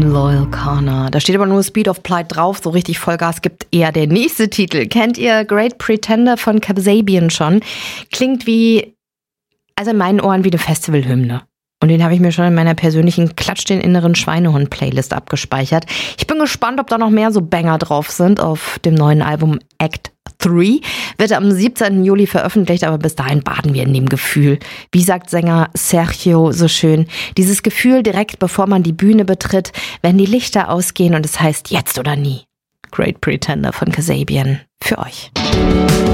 Loyal Corner. Da steht aber nur Speed of Plight drauf, so richtig Vollgas gibt eher der nächste Titel. Kennt ihr Great Pretender von Kasabian schon? Klingt wie, also in meinen Ohren wie eine Festivalhymne. Und den habe ich mir schon in meiner persönlichen Klatsch den inneren Schweinehund-Playlist abgespeichert. Ich bin gespannt, ob da noch mehr so Banger drauf sind auf dem neuen Album Act 3. Wird am 17. Juli veröffentlicht, aber bis dahin baden wir in dem Gefühl. Wie sagt Sänger Sergio so schön, dieses Gefühl direkt bevor man die Bühne betritt, wenn die Lichter ausgehen und es heißt jetzt oder nie. Great Pretender von Kasabian für euch.